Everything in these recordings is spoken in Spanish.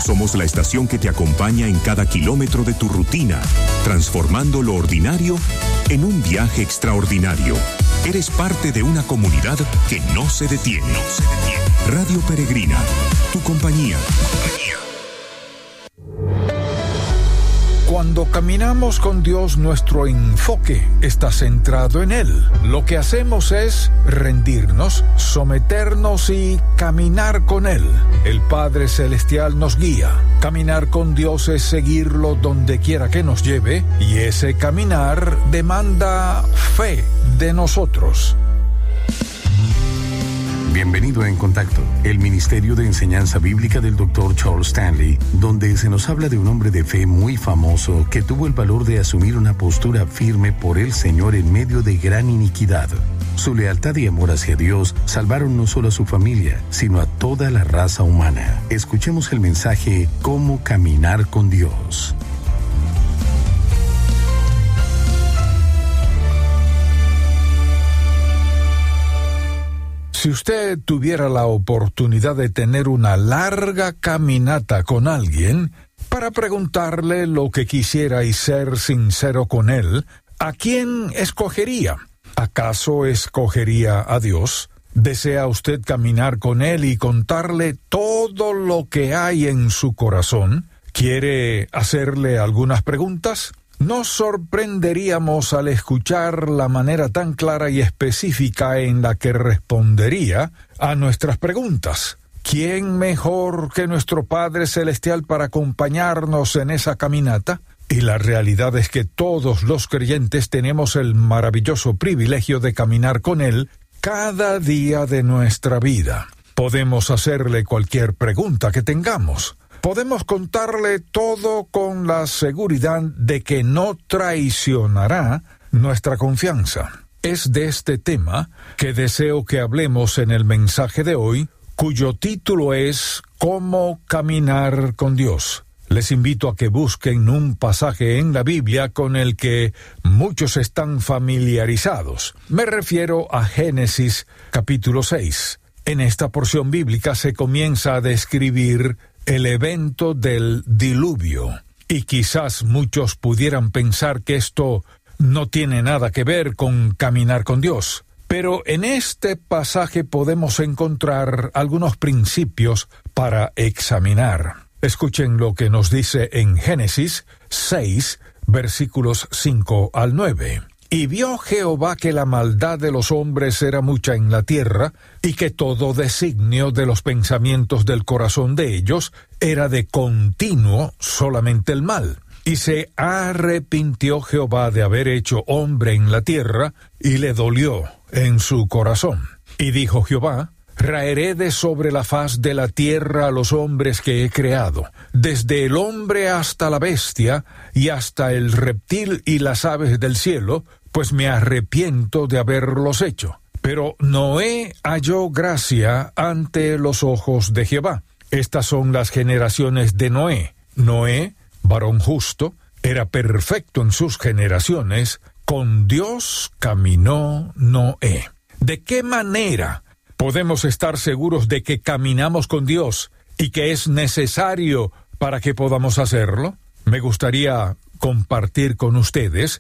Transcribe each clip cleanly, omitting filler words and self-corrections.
Somos la estación que te acompaña en cada kilómetro de tu rutina, transformando lo ordinario en un viaje extraordinario. Eres parte de una comunidad que no se detiene. Radio Peregrina, tu compañía. Cuando caminamos con Dios, nuestro enfoque está centrado en Él. Lo que hacemos es rendirnos, someternos y caminar con Él. El Padre Celestial nos guía. Caminar con Dios es seguirlo donde quiera que nos lleve, y ese caminar demanda fe de nosotros. Bienvenido a En Contacto, el Ministerio de Enseñanza Bíblica del Dr. Charles Stanley, donde se nos habla de un hombre de fe muy famoso que tuvo el valor de asumir una postura firme por el Señor en medio de gran iniquidad. Su lealtad y amor hacia Dios salvaron no solo a su familia, sino a toda la raza humana. Escuchemos el mensaje Cómo caminar con Dios. Si usted tuviera la oportunidad de tener una larga caminata con alguien para preguntarle lo que quisiera y ser sincero con él, ¿a quién escogería? ¿Acaso escogería a Dios? ¿Desea usted caminar con Él y contarle todo lo que hay en su corazón? ¿Quiere hacerle algunas preguntas? Nos sorprenderíamos al escuchar la manera tan clara y específica en la que respondería a nuestras preguntas. ¿Quién mejor que nuestro Padre Celestial para acompañarnos en esa caminata? Y la realidad es que todos los creyentes tenemos el maravilloso privilegio de caminar con Él cada día de nuestra vida. Podemos hacerle cualquier pregunta que tengamos. Podemos contarle todo con la seguridad de que no traicionará nuestra confianza. Es de este tema que deseo que hablemos en el mensaje de hoy, cuyo título es ¿Cómo caminar con Dios? Les invito a que busquen un pasaje en la Biblia con el que muchos están familiarizados. Me refiero a Génesis capítulo 6. En esta porción bíblica se comienza a describir el evento del diluvio. Y quizás muchos pudieran pensar que esto no tiene nada que ver con caminar con Dios. Pero en este pasaje podemos encontrar algunos principios para examinar. Escuchen lo que nos dice en Génesis 6, versículos 5 al 9. Y vio Jehová que la maldad de los hombres era mucha en la tierra, y que todo designio de los pensamientos del corazón de ellos era de continuo solamente el mal. Y se arrepintió Jehová de haber hecho hombre en la tierra, y le dolió en su corazón. Y dijo Jehová: raeré de sobre la faz de la tierra a los hombres que he creado, desde el hombre hasta la bestia, y hasta el reptil y las aves del cielo, pues me arrepiento de haberlos hecho. Pero Noé halló gracia ante los ojos de Jehová. Estas son las generaciones de Noé. Noé, varón justo, era perfecto en sus generaciones. Con Dios caminó Noé. ¿De qué manera podemos estar seguros de que caminamos con Dios y que es necesario para que podamos hacerlo? Me gustaría compartir con ustedes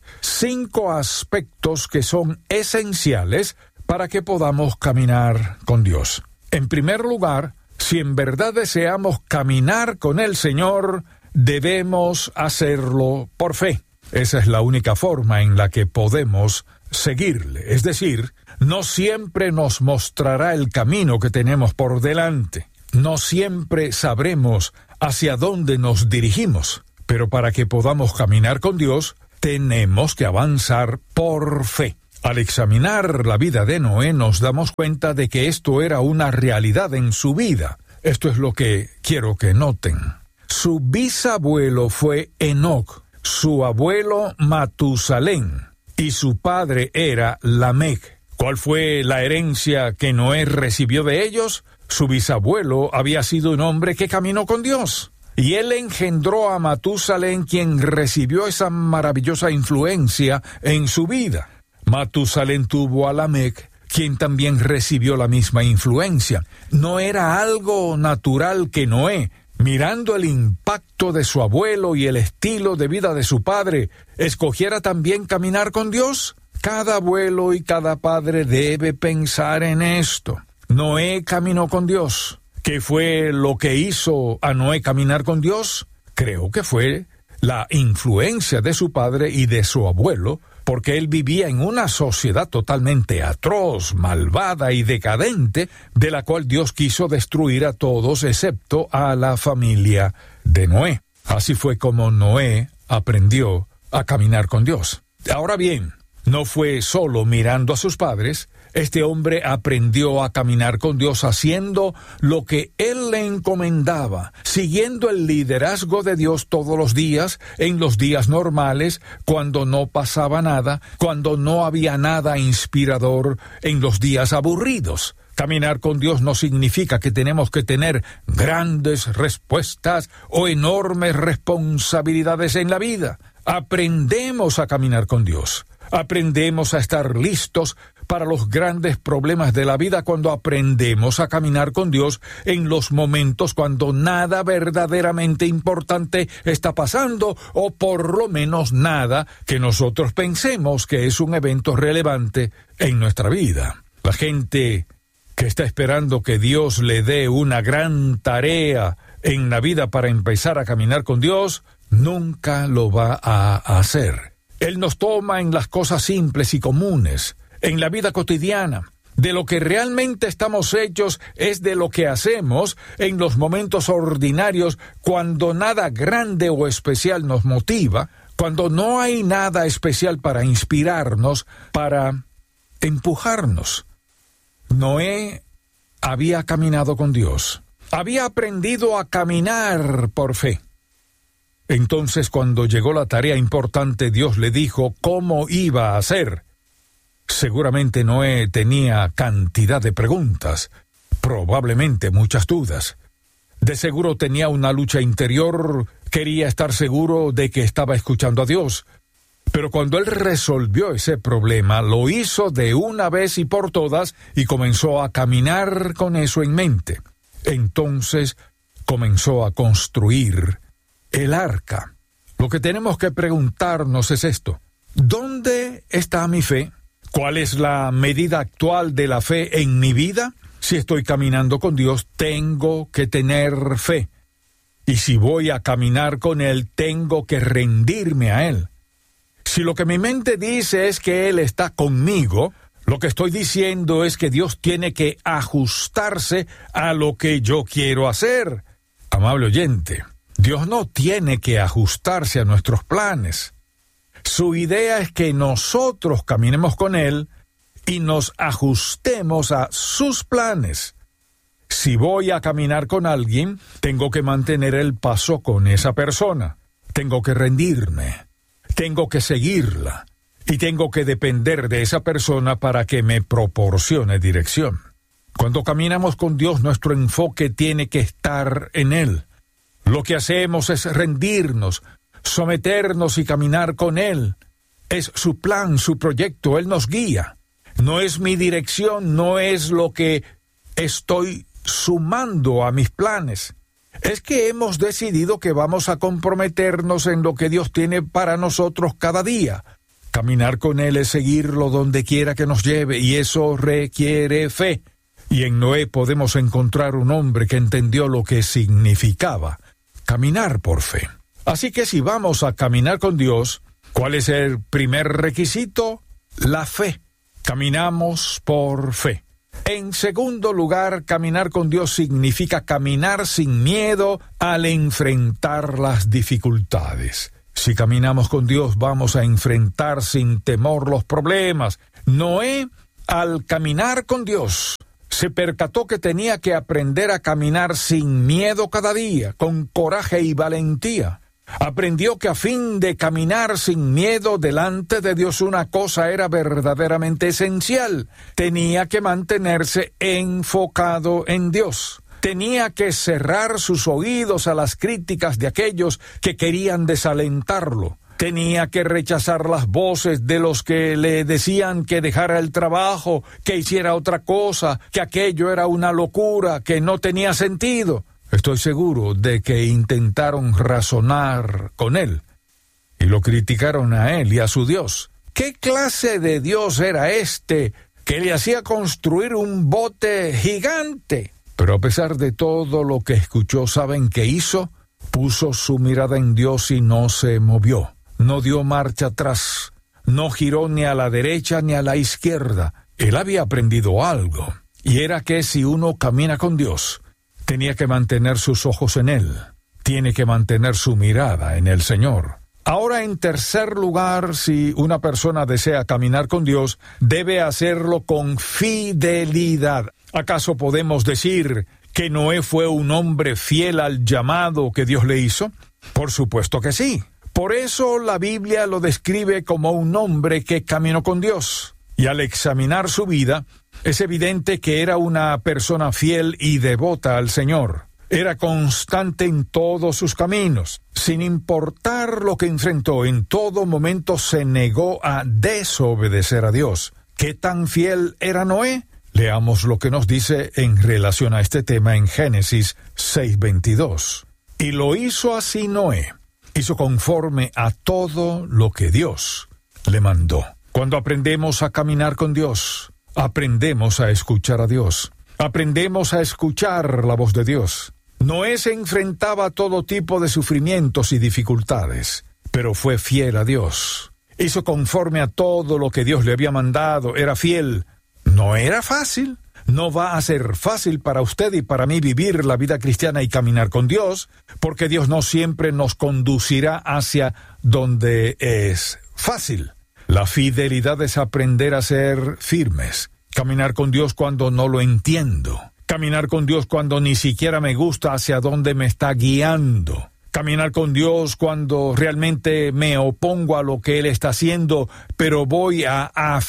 5 aspectos que son esenciales para que podamos caminar con Dios. En primer lugar, si en verdad deseamos caminar con el Señor, debemos hacerlo por fe. Esa es la única forma en la que podemos seguirle. Es decir, no siempre nos mostrará el camino que tenemos por delante. No siempre sabremos hacia dónde nos dirigimos. Pero para que podamos caminar con Dios, tenemos que avanzar por fe. Al examinar la vida de Noé, nos damos cuenta de que esto era una realidad en su vida. Esto es lo que quiero que noten. Su bisabuelo fue Enoc, su abuelo Matusalén, y su padre era Lamec. ¿Cuál fue la herencia que Noé recibió de ellos? Su bisabuelo había sido un hombre que caminó con Dios. Y él engendró a Matusalén, quien recibió esa maravillosa influencia en su vida. Matusalén tuvo a Lamec, quien también recibió la misma influencia. No era algo natural que Noé, mirando el impacto de su abuelo y el estilo de vida de su padre, escogiera también caminar con Dios? Cada abuelo y cada padre debe pensar en esto. Noé caminó con Dios. ¿Qué fue lo que hizo a Noé caminar con Dios? Creo que fue la influencia de su padre y de su abuelo, porque él vivía en una sociedad totalmente atroz, malvada y decadente, de la cual Dios quiso destruir a todos excepto a la familia de Noé. Así fue como Noé aprendió a caminar con Dios. Ahora bien, no fue solo mirando a sus padres. Este hombre aprendió a caminar con Dios haciendo lo que Él le encomendaba, siguiendo el liderazgo de Dios todos los días, en los días normales, cuando no pasaba nada, cuando no había nada inspirador, en los días aburridos. Caminar con Dios no significa que tenemos que tener grandes respuestas o enormes responsabilidades en la vida. Aprendemos a caminar con Dios. Aprendemos a estar listos para los grandes problemas de la vida cuando aprendemos a caminar con Dios en los momentos cuando nada verdaderamente importante está pasando, o por lo menos nada que nosotros pensemos que es un evento relevante en nuestra vida. La gente que está esperando que Dios le dé una gran tarea en la vida para empezar a caminar con Dios, nunca lo va a hacer. Él nos toma en las cosas simples y comunes, en la vida cotidiana. De lo que realmente estamos hechos es de lo que hacemos en los momentos ordinarios, cuando nada grande o especial nos motiva, cuando no hay nada especial para inspirarnos, para empujarnos. Noé había caminado con Dios. Había aprendido a caminar por fe. Entonces, cuando llegó la tarea importante, Dios le dijo cómo iba a hacer. Seguramente Noé tenía cantidad de preguntas, probablemente muchas dudas. De seguro tenía una lucha interior, quería estar seguro de que estaba escuchando a Dios. Pero cuando él resolvió ese problema, lo hizo de una vez y por todas y comenzó a caminar con eso en mente. Entonces comenzó a construir el arca. Lo que tenemos que preguntarnos es esto: ¿dónde está mi fe? ¿Cuál es la medida actual de la fe en mi vida? Si estoy caminando con Dios, tengo que tener fe. Y si voy a caminar con Él, tengo que rendirme a Él. Si lo que mi mente dice es que Él está conmigo, lo que estoy diciendo es que Dios tiene que ajustarse a lo que yo quiero hacer. Amable oyente, Dios no tiene que ajustarse a nuestros planes. Su idea es que nosotros caminemos con Él y nos ajustemos a sus planes. Si voy a caminar con alguien, tengo que mantener el paso con esa persona. Tengo que rendirme. Tengo que seguirla. Y tengo que depender de esa persona para que me proporcione dirección. Cuando caminamos con Dios, nuestro enfoque tiene que estar en Él. Lo que hacemos es rendirnos, someternos y caminar con Él. Es su plan, su proyecto, Él nos guía. No es mi dirección, no es lo que estoy sumando a mis planes. Es que hemos decidido que vamos a comprometernos en lo que Dios tiene para nosotros cada día. Caminar con Él es seguirlo donde quiera que nos lleve, y eso requiere fe. Y en Noé podemos encontrar un hombre que entendió lo que significaba caminar por fe. Así que si vamos a caminar con Dios, ¿cuál es el primer requisito? La fe. Caminamos por fe. En segundo lugar, caminar con Dios significa caminar sin miedo al enfrentar las dificultades. Si caminamos con Dios, vamos a enfrentar sin temor los problemas. Noé, al caminar con Dios, se percató que tenía que aprender a caminar sin miedo cada día, con coraje y valentía. Aprendió que a fin de caminar sin miedo delante de Dios, una cosa era verdaderamente esencial: tenía que mantenerse enfocado en Dios. Tenía que cerrar sus oídos a las críticas de aquellos que querían desalentarlo. Tenía que rechazar las voces de los que le decían que dejara el trabajo, que hiciera otra cosa, que aquello era una locura, que no tenía sentido. Estoy seguro de que intentaron razonar con él y lo criticaron a él y a su Dios. ¿Qué clase de Dios era este que le hacía construir un bote gigante? Pero a pesar de todo lo que escuchó, ¿saben qué hizo? Puso su mirada en Dios y no se movió. No dio marcha atrás. No giró ni a la derecha ni a la izquierda. Él había aprendido algo, y era que si uno camina con Dios, tenía que mantener sus ojos en Él. Tiene que mantener su mirada en el Señor. Ahora, en tercer lugar, si una persona desea caminar con Dios, debe hacerlo con fidelidad. ¿Acaso podemos decir que Noé fue un hombre fiel al llamado que Dios le hizo? Por supuesto que sí. Por eso la Biblia lo describe como un hombre que caminó con Dios. Y al examinar su vida, es evidente que era una persona fiel y devota al Señor. Era constante en todos sus caminos. Sin importar lo que enfrentó, en todo momento se negó a desobedecer a Dios. ¿Qué tan fiel era Noé? Leamos lo que nos dice en relación a este tema en Génesis 6:22. Y lo hizo así Noé. Hizo conforme a todo lo que Dios le mandó. Cuando aprendemos a caminar con Dios, aprendemos a escuchar a Dios. Aprendemos a escuchar la voz de Dios. Noé se enfrentaba a todo tipo de sufrimientos y dificultades, pero fue fiel a Dios. Hizo conforme a todo lo que Dios le había mandado, era fiel. No era fácil. No va a ser fácil para usted y para mí vivir la vida cristiana y caminar con Dios, porque Dios no siempre nos conducirá hacia donde es fácil. La fidelidad es aprender a ser firmes. Caminar con Dios cuando no lo entiendo. Caminar con Dios cuando ni siquiera me gusta hacia dónde me está guiando. Caminar con Dios cuando realmente me opongo a lo que Él está haciendo, pero voy a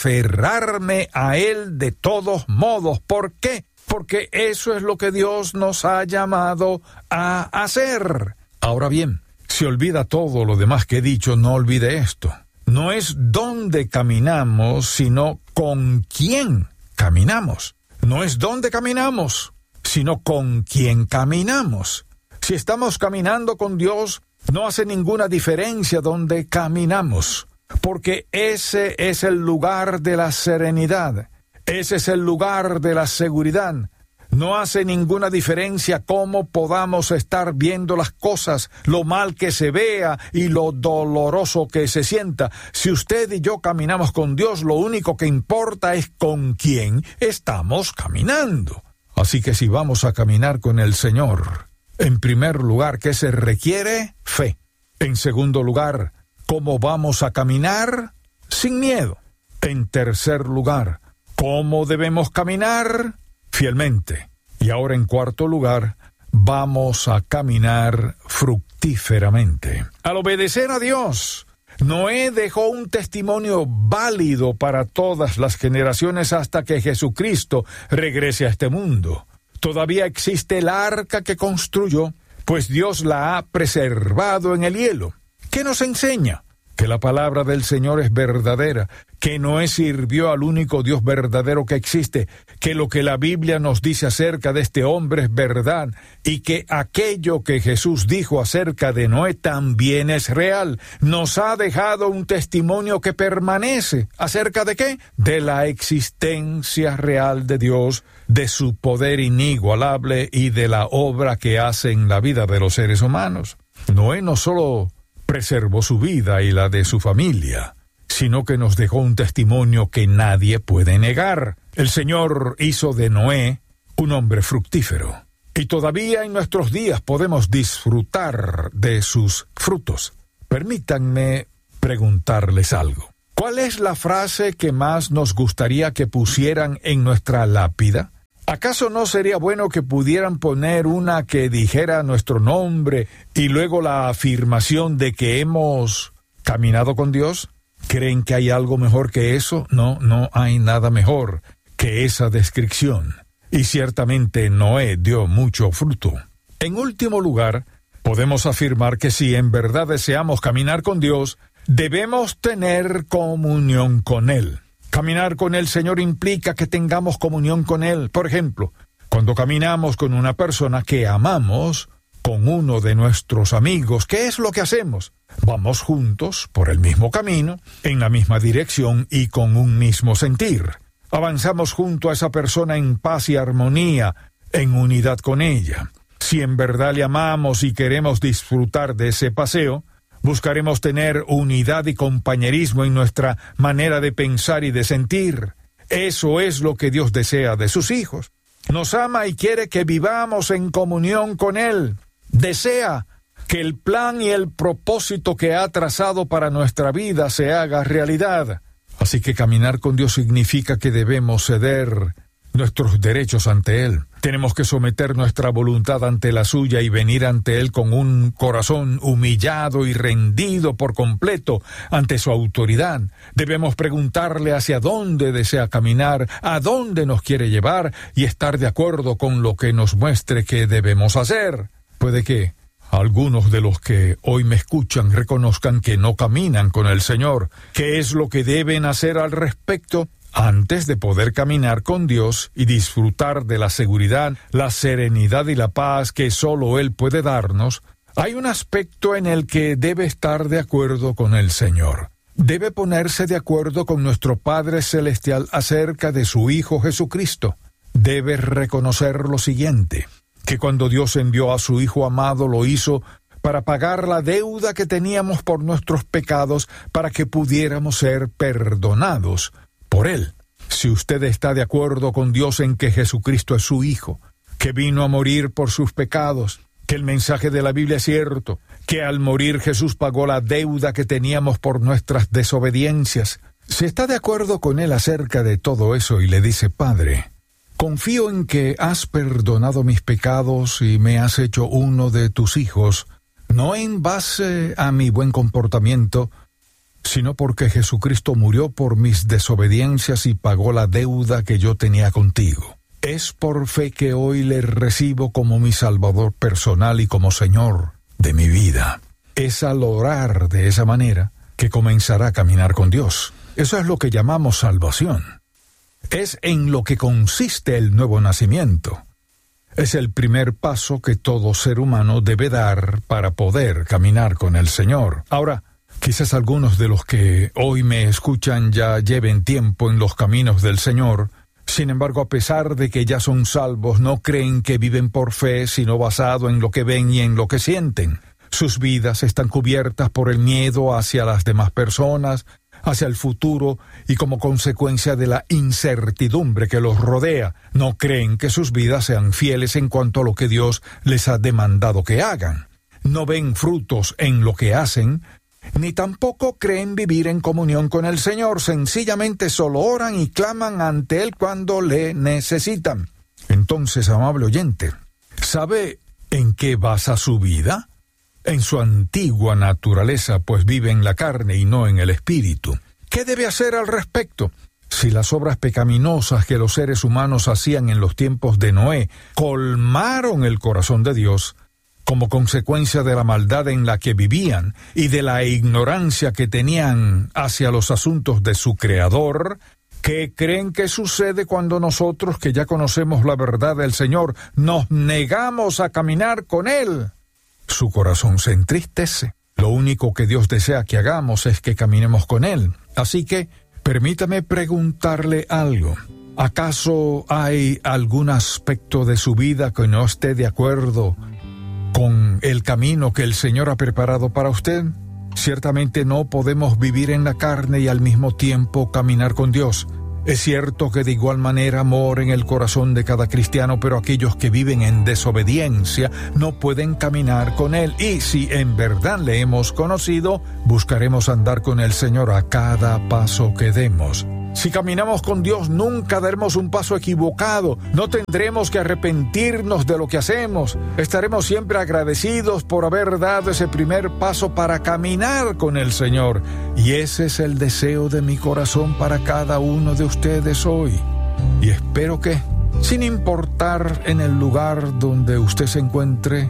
aferrarme a Él de todos modos. ¿Por qué? Porque eso es lo que Dios nos ha llamado a hacer. Ahora bien, si olvida todo lo demás que he dicho, no olvide esto. No es dónde caminamos, sino con quién caminamos. No es dónde caminamos, sino con quién caminamos. Si estamos caminando con Dios, no hace ninguna diferencia dónde caminamos, porque ese es el lugar de la serenidad, ese es el lugar de la seguridad. No hace ninguna diferencia cómo podamos estar viendo las cosas, lo mal que se vea y lo doloroso que se sienta. Si usted y yo caminamos con Dios, lo único que importa es con quién estamos caminando. Así que si vamos a caminar con el Señor, en primer lugar, ¿qué se requiere? Fe. En segundo lugar, ¿cómo vamos a caminar? Sin miedo. En tercer lugar, ¿cómo debemos caminar? Fielmente. Y ahora en cuarto lugar, vamos a caminar fructíferamente. Al obedecer a Dios, Noé dejó un testimonio válido para todas las generaciones hasta que Jesucristo regrese a este mundo. Todavía existe el arca que construyó, pues Dios la ha preservado en el hielo. ¿Qué nos enseña? Que la palabra del Señor es verdadera, que Noé sirvió al único Dios verdadero que existe, que lo que la Biblia nos dice acerca de este hombre es verdad, y que aquello que Jesús dijo acerca de Noé también es real. Nos ha dejado un testimonio que permanece. ¿Acerca de qué? De la existencia real de Dios, de su poder inigualable y de la obra que hace en la vida de los seres humanos. Noé no solo preservó su vida y la de su familia, sino que nos dejó un testimonio que nadie puede negar. El Señor hizo de Noé un hombre fructífero, y todavía en nuestros días podemos disfrutar de sus frutos. Permítanme preguntarles algo. ¿Cuál es la frase que más nos gustaría que pusieran en nuestra lápida? ¿Acaso no sería bueno que pudieran poner una que dijera nuestro nombre y luego la afirmación de que hemos caminado con Dios? ¿Creen que hay algo mejor que eso? No hay nada mejor que esa descripción. Y ciertamente Noé dio mucho fruto. En último lugar, podemos afirmar que si en verdad deseamos caminar con Dios, debemos tener comunión con Él. Caminar con el Señor implica que tengamos comunión con Él. Por ejemplo, Cuando caminamos con una persona que amamos, con uno de nuestros amigos, ¿qué es lo que hacemos? Vamos juntos por el mismo camino, en la misma dirección y con un mismo sentir. Avanzamos junto a esa persona en paz y armonía, en unidad con ella. Si en verdad le amamos y queremos disfrutar de ese paseo, buscaremos tener unidad y compañerismo en nuestra manera de pensar y de sentir. Eso es lo que Dios desea de sus hijos. Nos ama y quiere que vivamos en comunión con Él. Desea que el plan y el propósito que ha trazado para nuestra vida se haga realidad. Así que caminar con Dios significa que debemos ceder nuestros derechos ante Él. Tenemos que someter nuestra voluntad ante la suya y venir ante Él con un corazón humillado y rendido por completo ante su autoridad. Debemos preguntarle hacia dónde desea caminar, a dónde nos quiere llevar y estar de acuerdo con lo que nos muestre que debemos hacer. Puede que algunos de los que hoy me escuchan reconozcan que no caminan con el Señor. ¿Qué es lo que deben hacer al respecto? Antes de poder caminar con Dios y disfrutar de la seguridad, la serenidad y la paz que solo Él puede darnos, hay un aspecto en el que debe estar de acuerdo con el Señor. Debe ponerse de acuerdo con nuestro Padre Celestial acerca de su Hijo Jesucristo. Debe reconocer lo siguiente, que cuando Dios envió a su Hijo amado lo hizo para pagar la deuda que teníamos por nuestros pecados, para que pudiéramos ser perdonados por Él. Si usted está de acuerdo con Dios en que Jesucristo es su Hijo, que vino a morir por sus pecados, que el mensaje de la Biblia es cierto, que al morir Jesús pagó la deuda que teníamos por nuestras desobediencias, si está de acuerdo con Él acerca de todo eso y le dice: Padre, confío en que has perdonado mis pecados y me has hecho uno de tus hijos, no en base a mi buen comportamiento, sino porque Jesucristo murió por mis desobediencias y pagó la deuda que yo tenía contigo. Es por fe que hoy le recibo como mi Salvador personal y como Señor de mi vida. Es al orar de esa manera que comenzará a caminar con Dios. Eso es lo que llamamos salvación. Es en lo que consiste el nuevo nacimiento. Es el primer paso que todo ser humano debe dar para poder caminar con el Señor. Ahora, quizás algunos de los que hoy me escuchan ya lleven tiempo en los caminos del Señor. Sin embargo, a pesar de que ya son salvos, no creen que viven por fe, sino basado en lo que ven y en lo que sienten. Sus vidas están cubiertas por el miedo hacia las demás personas, hacia el futuro y como consecuencia de la incertidumbre que los rodea. No creen que sus vidas sean fieles en cuanto a lo que Dios les ha demandado que hagan. No ven frutos en lo que hacen, ni tampoco creen vivir en comunión con el Señor. Sencillamente solo oran y claman ante Él cuando le necesitan. Entonces, amable oyente, ¿sabe en qué basa su vida? En su antigua naturaleza, pues vive en la carne y no en el espíritu. ¿Qué debe hacer al respecto? Si las obras pecaminosas que los seres humanos hacían en los tiempos de Noé colmaron el corazón de Dios, como consecuencia de la maldad en la que vivían y de la ignorancia que tenían hacia los asuntos de su Creador, ¿qué creen que sucede cuando nosotros, que ya conocemos la verdad del Señor, nos negamos a caminar con Él? Su corazón se entristece. Lo único que Dios desea que hagamos es que caminemos con Él. Así que, permítame preguntarle algo. ¿Acaso hay algún aspecto de su vida que no esté de acuerdo con el camino que el Señor ha preparado para usted? Ciertamente no podemos vivir en la carne y al mismo tiempo caminar con Dios. Es cierto que de igual manera mora en el corazón de cada cristiano, pero aquellos que viven en desobediencia no pueden caminar con Él. Y si en verdad le hemos conocido, buscaremos andar con el Señor a cada paso que demos. Si caminamos con Dios, nunca daremos un paso equivocado. No tendremos que arrepentirnos de lo que hacemos. Estaremos siempre agradecidos por haber dado ese primer paso para caminar con el Señor. Y ese es el deseo de mi corazón para cada uno de ustedes hoy. Y espero que, sin importar en el lugar donde usted se encuentre,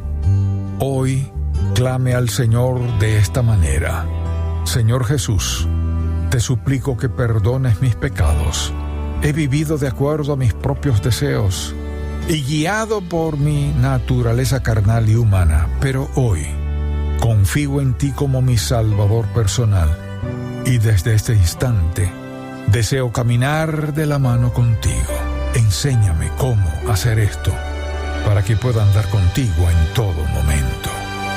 hoy clame al Señor de esta manera: Señor Jesús, te suplico que perdones mis pecados. He vivido de acuerdo a mis propios deseos. y guiado por mi naturaleza carnal y humana, pero hoy confío en ti como mi Salvador personal y desde este instante deseo caminar de la mano contigo. Enséñame cómo hacer esto para que pueda andar contigo en todo momento.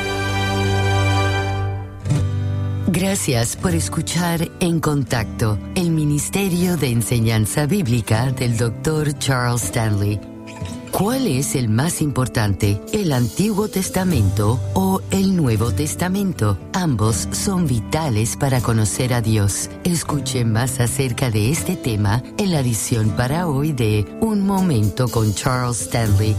Gracias por escuchar En Contacto, el Ministerio de Enseñanza Bíblica del Dr. Charles Stanley. ¿Cuál es el más importante, el Antiguo Testamento o el Nuevo Testamento? Ambos son vitales para conocer a Dios. Escuche más acerca de este tema en la edición para hoy de Un Momento con Charles Stanley.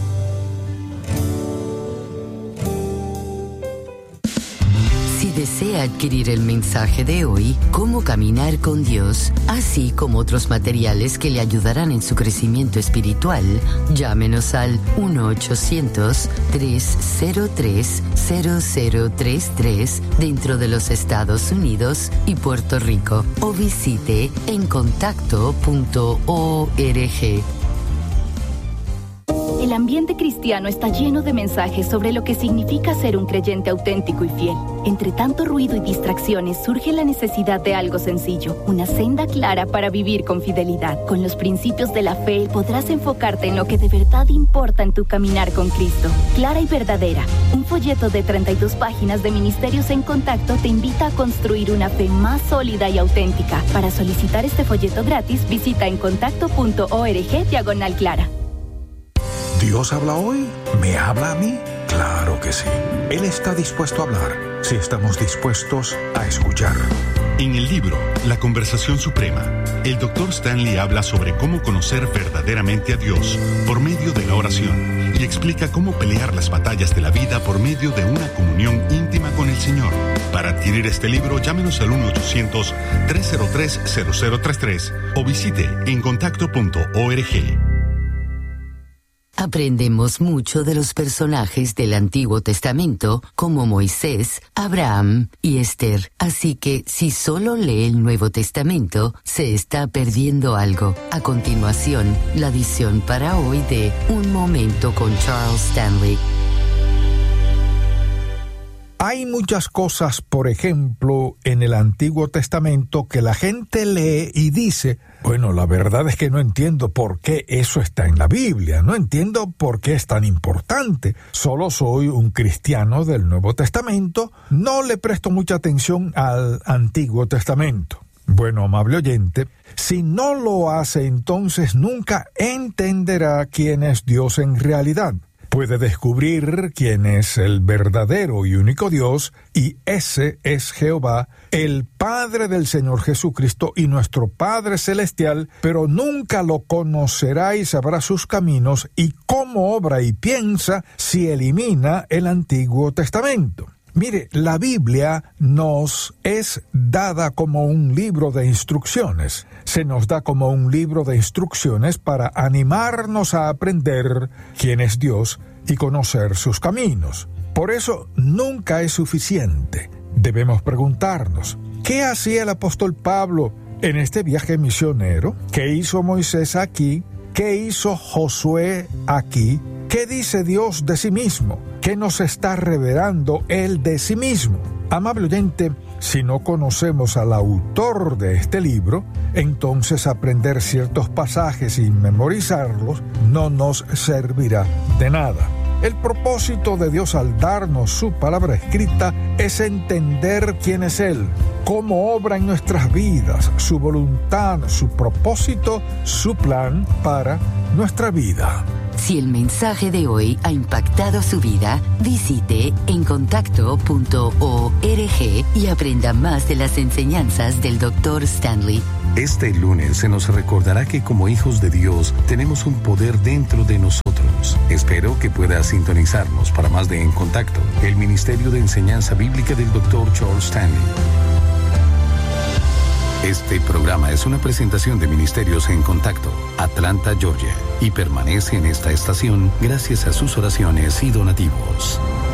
Si desea adquirir el mensaje de hoy, Cómo caminar con Dios, así como otros materiales que le ayudarán en su crecimiento espiritual, llámenos al 1-800-303-0033 dentro de los Estados Unidos y Puerto Rico o visite encontacto.org. El ambiente cristiano está lleno de mensajes sobre lo que significa ser un creyente auténtico y fiel. Entre tanto ruido y distracciones surge la necesidad de algo sencillo, una senda clara para vivir con fidelidad. Con los principios de la fe podrás enfocarte en lo que de verdad importa en tu caminar con Cristo. Clara y verdadera, un folleto de 32 páginas de Ministerios en Contacto te invita a construir una fe más sólida y auténtica. Para solicitar este folleto gratis, visita encontacto.org/clara. ¿Dios habla hoy? ¿Me habla a mí? Claro que sí. Él está dispuesto a hablar, si estamos dispuestos a escuchar. En el libro La Conversación Suprema, el Dr. Stanley habla sobre cómo conocer verdaderamente a Dios por medio de la oración y explica cómo pelear las batallas de la vida por medio de una comunión íntima con el Señor. Para adquirir este libro, llámenos al 1-800-303-0033 o visite encontacto.org. Aprendemos mucho de los personajes del Antiguo Testamento, como Moisés, Abraham y Esther. Así que, si solo lee el Nuevo Testamento, se está perdiendo algo. A continuación, la edición para hoy de Un Momento con Charles Stanley. Hay muchas cosas, por ejemplo, en el Antiguo Testamento que la gente lee y dice, bueno, la verdad es que no entiendo por qué eso está en la Biblia, no entiendo por qué es tan importante. Solo soy un cristiano del Nuevo Testamento, no le presto mucha atención al Antiguo Testamento. Bueno, amable oyente, si no lo hace, entonces nunca entenderá quién es Dios en realidad. Puede descubrir quién es el verdadero y único Dios, y ese es Jehová, el Padre del Señor Jesucristo y nuestro Padre Celestial, pero nunca lo conocerá y sabrá sus caminos y cómo obra y piensa si elimina el Antiguo Testamento. Mire, la Biblia nos es dada como un libro de instrucciones. Se nos da como un libro de instrucciones para animarnos a aprender quién es Dios y conocer sus caminos. Por eso nunca es suficiente. Debemos preguntarnos, ¿qué hacía el apóstol Pablo en este viaje misionero? ¿Qué hizo Moisés aquí? ¿Qué hizo Josué aquí? ¿Qué dice Dios de sí mismo? ¿Qué nos está revelando Él de sí mismo? Amable oyente, si no conocemos al autor de este libro, entonces aprender ciertos pasajes y memorizarlos no nos servirá de nada. El propósito de Dios al darnos su palabra escrita es entender quién es Él, cómo obra en nuestras vidas, su voluntad, su propósito, su plan para nuestra vida. Si el mensaje de hoy ha impactado su vida, visite encontacto.org y aprenda más de las enseñanzas del Dr. Stanley. Este lunes se nos recordará que como hijos de Dios tenemos un poder dentro de nosotros. Espero que pueda sintonizarnos para más de En Contacto, el Ministerio de Enseñanza Bíblica del Dr. Charles Stanley. Este programa es una presentación de Ministerios en Contacto, Atlanta, Georgia, y permanece en esta estación gracias a sus oraciones y donativos.